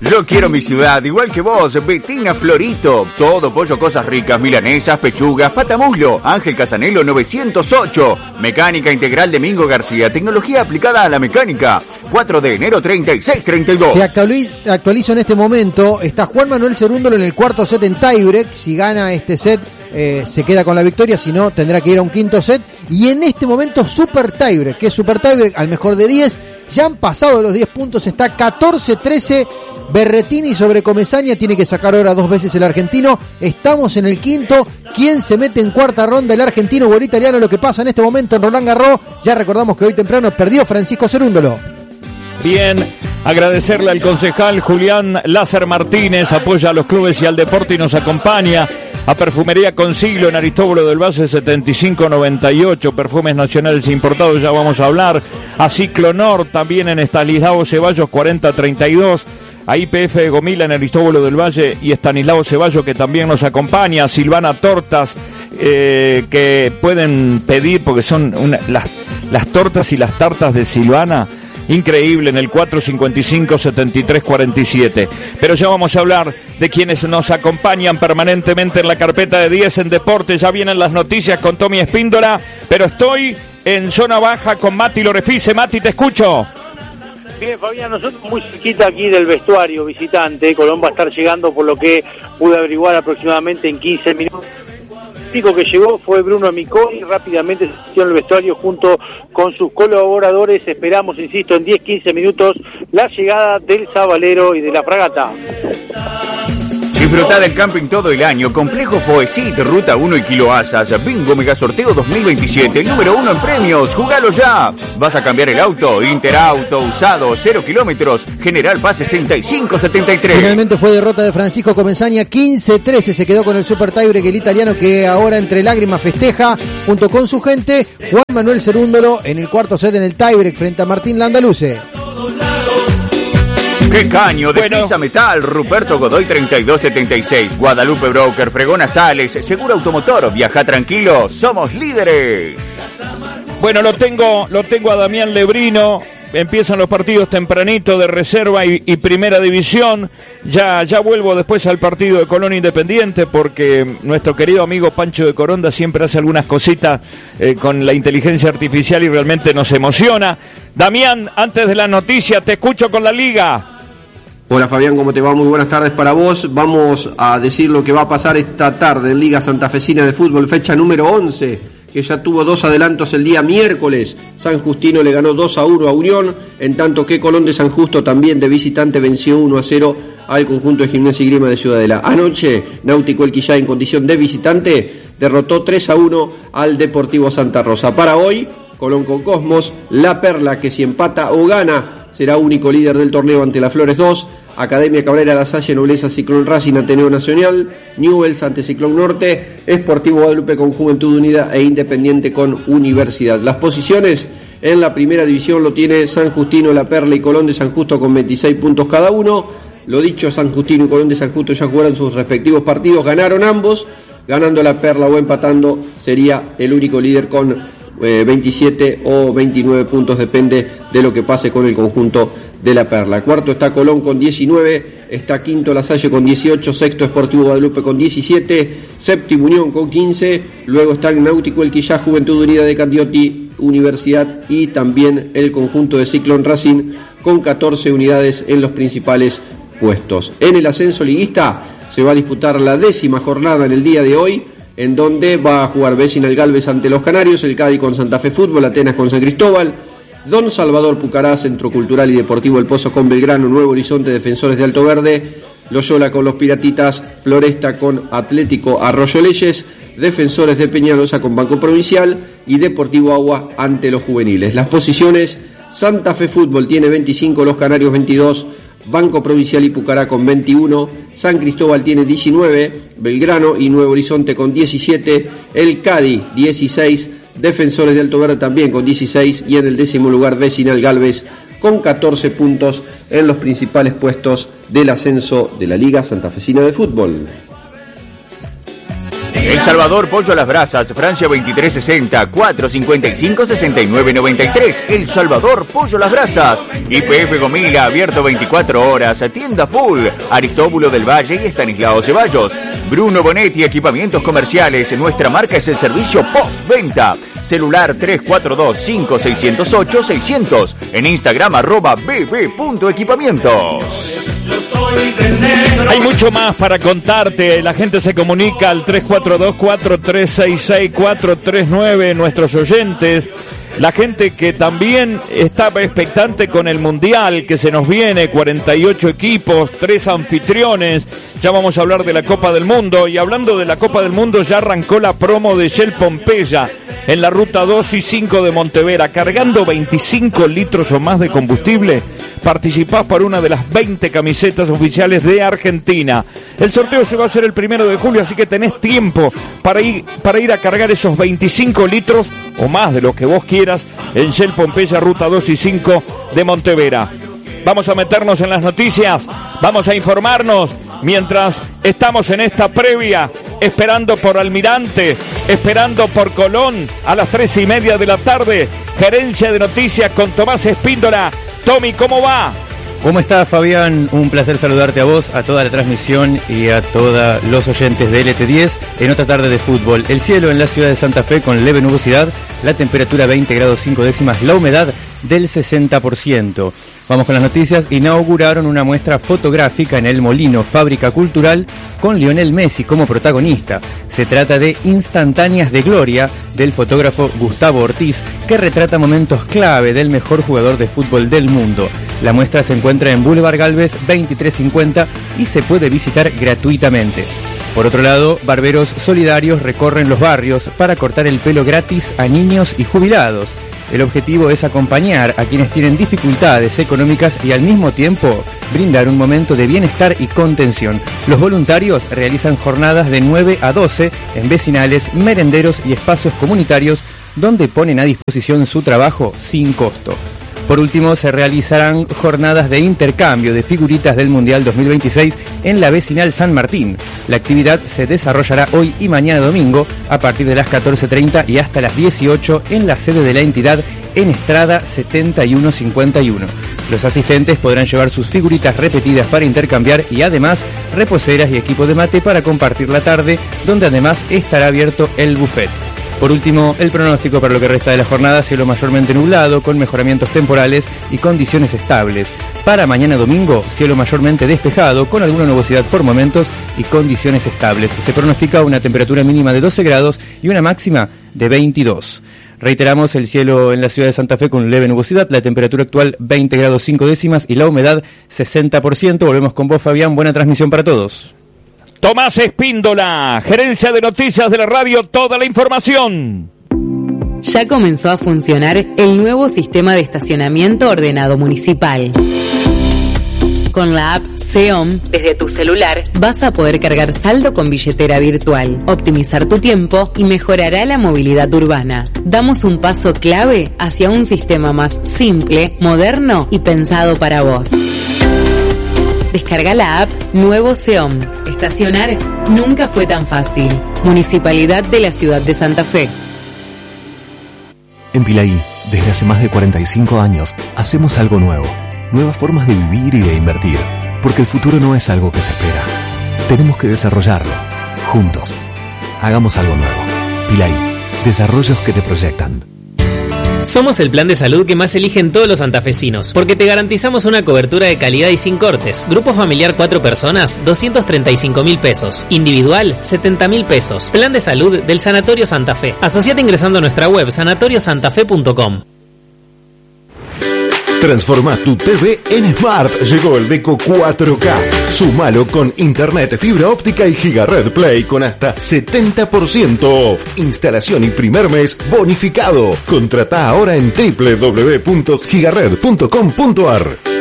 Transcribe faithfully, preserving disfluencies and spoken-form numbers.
Yo quiero mi ciudad, igual que vos, Betina Florito. Todo pollo, cosas ricas, milanesas, pechugas, patamulo. Ángel Casanelo novecientos ocho. Mecánica Integral de Mingo García. Tecnología aplicada a la mecánica. cuatro de enero treinta y seis treinta y dos. Te actualizo, actualizo en este momento. Está Juan Manuel Cerúndolo en el cuarto set en tiebreak. Si gana este set, eh, se queda con la victoria. Si no, tendrá que ir a un quinto set. Y en este momento, super tiebreak. Que es super tiebreak al mejor de diez. Ya han pasado los diez puntos. Está catorce trece. Berretini sobre Comesaña, tiene que sacar ahora dos veces el argentino. Estamos en el quinto. ¿Quién se mete en cuarta ronda? El argentino o el italiano. Lo que pasa en este momento en Roland Garros. Ya recordamos que hoy temprano perdió Francisco Cerúndolo. Bien, agradecerle al concejal Julián Lázaro Martínez, apoya a los clubes y al deporte y nos acompaña. A Perfumería Consiglio en Aristóbulo del Valle setenta y cinco noventa y ocho, perfumes nacionales importados, ya vamos a hablar. A Ciclonor también en Estanislao Ceballos cuarenta treinta y dos. A I P F de Gomila en Aristóbulo del Valle y Estanislao Ceballos que también nos acompaña. Silvana Tortas, eh, que pueden pedir porque son una, las, las tortas y las tartas de Silvana. Increíble, en el cuatro cincuenta y cinco setenta y tres cuarenta y siete. Pero ya vamos a hablar de quienes nos acompañan permanentemente en la carpeta de diez en deporte. Ya vienen las noticias con Tommy Espíndola, pero estoy en zona baja con Mati Lorefice. Mati, te escucho. Bien, Fabián, nosotros muy cerquita aquí del vestuario visitante. Colón va a estar llegando, por lo que pude averiguar, aproximadamente en quince minutos. El único que llegó fue Bruno Micó y rápidamente se metió en el vestuario junto con sus colaboradores. Esperamos, insisto, en diez quince minutos la llegada del Sabalero y de la Fragata. Disfrutá del camping todo el año. Complejo Foesit, Ruta uno y Kilo Asas. Bingo Mega Sorteo dos mil veintisiete. El número uno en premios. ¡Jugalo ya! ¿Vas a cambiar el auto? Interauto, usado, cero kilómetros. General Paz sesenta y cinco setenta y tres. Finalmente fue derrota de Francisco Comesaña. quince trece. Se quedó con el super tiebreak el italiano, que ahora entre lágrimas festeja junto con su gente. Juan Manuel Cerúndolo en el cuarto set en el tiebreak frente a Martín Landaluce. ¡Qué caño! De Bueno. Pisa Metal, Ruperto Godoy treinta y dos setenta y seis. Guadalupe Broker, Fregona Sales, Seguro Automotor. Viaja tranquilo, somos líderes. Bueno, lo tengo, lo tengo a Damián Lebrino. Empiezan los partidos tempranito de reserva y, y primera división. Ya, ya vuelvo después al partido de Colón Independiente porque nuestro querido amigo Pancho de Coronda siempre hace algunas cositas eh, con la inteligencia artificial y realmente nos emociona. Damián, antes de la noticia, te escucho con la Liga. Hola Fabián, ¿cómo te va? Muy buenas tardes para vos. Vamos a decir lo que va a pasar esta tarde en Liga Santafesina de Fútbol, fecha número once, que ya tuvo dos adelantos el día miércoles. San Justino le ganó dos a uno a Unión, en tanto que Colón de San Justo también de visitante venció uno a cero al conjunto de Gimnasia y Grima de Ciudadela. Anoche, Náutico El Quillay en condición de visitante derrotó tres a uno al Deportivo Santa Rosa. Para hoy, Colón con Cosmos, La Perla, que si empata o gana será único líder del torneo ante la Flores dos, Academia Cabrera La Salle, Nobleza Ciclón Racing, Ateneo Nacional, Newell's ante Ciclón Norte, Sportivo Guadalupe con Juventud Unida e Independiente con Universidad. Las posiciones en la primera división lo tiene San Justino, La Perla y Colón de San Justo con veintiséis puntos cada uno. Lo dicho, San Justino y Colón de San Justo ya jugaron sus respectivos partidos, ganaron ambos, ganando La Perla o empatando sería el único líder con Eh, veintisiete o veintinueve puntos, depende de lo que pase con el conjunto de La Perla. Cuarto está Colón con diecinueve, está quinto La Salle con dieciocho, sexto Sportivo Guadalupe con diecisiete, séptimo Unión con quince, luego están Náutico El Quillá, Juventud Unida de Candioti, Universidad y también el conjunto de Ciclón Racing con catorce unidades en los principales puestos. En el ascenso liguista se va a disputar la décima jornada en el día de hoy, en donde va a jugar Vecinal Galvez ante los Canarios, el Cádiz con Santa Fe Fútbol, Atenas con San Cristóbal, Don Salvador Pucará, Centro Cultural y Deportivo El Pozo con Belgrano, Nuevo Horizonte, Defensores de Alto Verde, Loyola con los Piratitas, Floresta con Atlético Arroyo Leyes, Defensores de Peñalosa con Banco Provincial y Deportivo Agua ante los juveniles. Las posiciones: Santa Fe Fútbol tiene veinticinco, los Canarios veintidós, Banco Provincial y Pucará con veintiuno, San Cristóbal tiene diecinueve, Belgrano y Nuevo Horizonte con diecisiete, el Cádiz dieciséis, Defensores de Alto Verde también con dieciséis y en el décimo lugar Vecinal Galvez con catorce puntos en los principales puestos del ascenso de la Liga Santafesina de Fútbol. El Salvador, pollo a las brasas, Francia veintitrés sesenta, cuatrocientos cincuenta y cinco, sesenta y nueve noventa y tres. El Salvador, pollo a las brasas. Y P F Gomila, abierto veinticuatro horas, tienda full, Aristóbulo del Valle y Estanislao Ceballos. Bruno Bonetti, equipamientos comerciales, nuestra marca es el servicio postventa. Celular tres cuatro dos, cinco seis cero ocho, seiscientos. En Instagram, arroba bb.equipamientos. Hay mucho más para contarte. La gente se comunica al tres cuatro dos, cuatro tres seis seis, cuatro tres nueve. Nuestros oyentes, la gente que también está expectante con el Mundial que se nos viene, cuarenta y ocho equipos, tres anfitriones. Ya vamos a hablar de la Copa del Mundo. Y hablando de la Copa del Mundo, ya arrancó la promo de Shell Pompeya en la ruta dos y cinco de Montevera. Cargando veinticinco litros o más de combustible, participás por una de las veinte camisetas oficiales de Argentina. El sorteo se va a hacer el primero de julio, así que tenés tiempo para ir, para ir a cargar esos veinticinco litros o más de lo que vos quieras en Shell Pompeya, ruta dos y cinco de Montevera. Vamos a meternos en las noticias, vamos a informarnos mientras estamos en esta previa, esperando por Almirante, esperando por Colón a las tres y media de la tarde. Gerencia de Noticias con Tomás Espíndola. Tommy, ¿cómo va? ¿Cómo estás, Fabián? Un placer saludarte a vos, a toda la transmisión y a todos los oyentes de L T diez en otra tarde de fútbol. El cielo en la ciudad de Santa Fe con leve nubosidad, la temperatura veinte grados cinco décimas, la humedad del sesenta por ciento. Vamos con las noticias. Inauguraron una muestra fotográfica en El Molino, fábrica cultural, con Lionel Messi como protagonista. Se trata de Instantáneas de Gloria, del fotógrafo Gustavo Ortiz, que retrata momentos clave del mejor jugador de fútbol del mundo. La muestra se encuentra en Boulevard Galvez veintitrés cincuenta y se puede visitar gratuitamente. Por otro lado, barberos solidarios recorren los barrios para cortar el pelo gratis a niños y jubilados. El objetivo es acompañar a quienes tienen dificultades económicas y al mismo tiempo brindar un momento de bienestar y contención. Los voluntarios realizan jornadas de nueve a doce en vecinales, merenderos y espacios comunitarios donde ponen a disposición su trabajo sin costo. Por último, se realizarán jornadas de intercambio de figuritas del Mundial dos mil veintiséis en la vecinal San Martín. La actividad se desarrollará hoy y mañana domingo a partir de las catorce treinta y hasta las dieciocho en la sede de la entidad en Estrada setenta y uno cincuenta y uno. Los asistentes podrán llevar sus figuritas repetidas para intercambiar y además reposeras y equipo de mate para compartir la tarde, donde además estará abierto el buffet. Por último, el pronóstico para lo que resta de la jornada: cielo mayormente nublado, con mejoramientos temporales y condiciones estables. Para mañana domingo, cielo mayormente despejado, con alguna nubosidad por momentos y condiciones estables. Se pronostica una temperatura mínima de doce grados y una máxima de veintidós. Reiteramos, el cielo en la ciudad de Santa Fe con leve nubosidad, la temperatura actual veinte grados cinco décimas y la humedad sesenta por ciento. Volvemos con vos, Fabián. Buena transmisión para todos. Tomás Espíndola, gerencia de noticias de la radio, toda la información. Ya comenzó a funcionar el nuevo sistema de estacionamiento ordenado municipal. Con la app Xeom, desde tu celular, vas a poder cargar saldo con billetera virtual, optimizar tu tiempo y mejorará la movilidad urbana. Damos un paso clave hacia un sistema más simple, moderno y pensado para vos. Descarga la app Nuevo Xeom. Estacionar nunca fue tan fácil. Municipalidad de la Ciudad de Santa Fe. En Pilaí, desde hace más de cuarenta y cinco años, hacemos algo nuevo. Nuevas formas de vivir y de invertir. Porque el futuro no es algo que se espera. Tenemos que desarrollarlo. Juntos. Hagamos algo nuevo. Pilaí, desarrollos que te proyectan. Somos el plan de salud que más eligen todos los santafesinos, porque te garantizamos una cobertura de calidad y sin cortes. Grupo familiar cuatro personas, doscientos treinta y cinco mil pesos. Individual, setenta mil pesos. Plan de salud del Sanatorio Santa Fe. Asociate ingresando a nuestra web sanatorio santa fe punto com. Transforma tu T V en Smart. Llegó el Deco cuatro K. Súmalo con internet, fibra óptica y Gigared Play con hasta setenta por ciento off. Instalación y primer mes bonificado. Contratá ahora en doble u doble u doble u punto gigared punto com punto a r.